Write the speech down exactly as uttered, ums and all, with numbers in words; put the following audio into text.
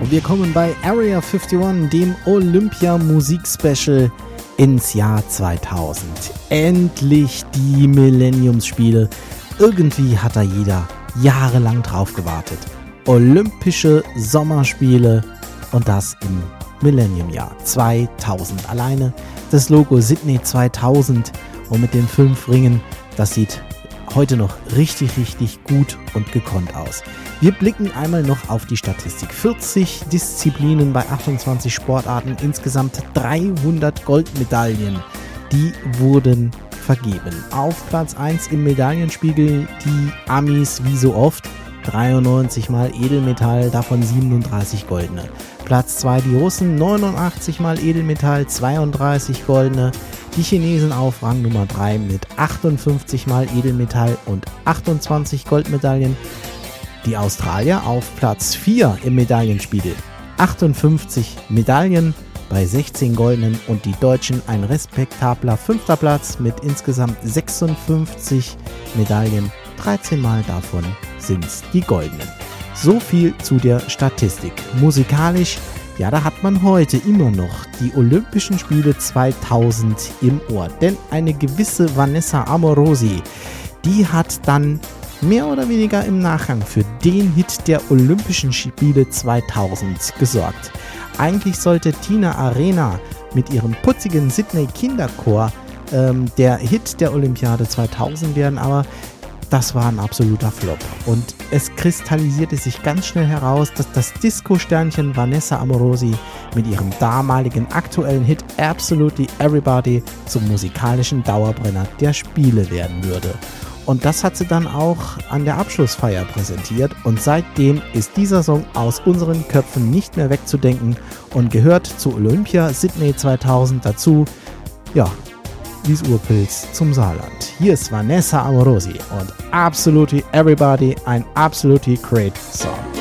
Und wir kommen bei Area einundfünfzig, dem Olympia-Musik-Special, ins Jahr zweitausend. Endlich die Millenniumsspiele. Irgendwie hat da jeder jahrelang drauf gewartet. Olympische Sommerspiele und das im Millennium-Jahr zweitausend. Alleine das Logo Sydney zweitausend und mit den fünf Ringen, das sieht heute noch richtig, richtig gut und gekonnt aus. Wir blicken einmal noch auf die Statistik. vierzig Disziplinen bei achtundzwanzig Sportarten, insgesamt dreihundert Goldmedaillen, die wurden vergeben. Auf Platz eins im Medaillenspiegel die Amis wie so oft, dreiundneunzig mal Edelmetall, davon siebenunddreißig goldene. Platz zwei die Russen, neunundachtzig mal Edelmetall, zweiunddreißig goldene. Die Chinesen auf Rang Nummer drei mit achtundfünfzig mal Edelmetall und achtundzwanzig Goldmedaillen. Die Australier auf Platz vier im Medaillenspiegel, achtundfünfzig Medaillen bei sechzehn goldenen, und die Deutschen ein respektabler fünfter Platz mit insgesamt sechsundfünfzig Medaillen, dreizehn mal davon sind es die goldenen. So viel zu der Statistik. Musikalisch, ja, da hat man heute immer noch die Olympischen Spiele zweitausend im Ohr. Denn eine gewisse Vanessa Amorosi, die hat dann mehr oder weniger im Nachgang für den Hit der Olympischen Spiele zweitausend gesorgt. Eigentlich sollte Tina Arena mit ihrem putzigen Sydney Kinderchor ähm, der Hit der Olympiade zweitausend werden, aber das war ein absoluter Flop. Und es kristallisierte sich ganz schnell heraus, dass das Disco-Sternchen Vanessa Amorosi mit ihrem damaligen aktuellen Hit Absolutely Everybody zum musikalischen Dauerbrenner der Spiele werden würde. Und das hat sie dann auch an der Abschlussfeier präsentiert. Und seitdem ist dieser Song aus unseren Köpfen nicht mehr wegzudenken und gehört zu Olympia Sydney zweitausend dazu. Ja, wie das Urpilz zum Saarland. Hier ist Vanessa Amorosi und Absolutely Everybody, ein absolutely great Song.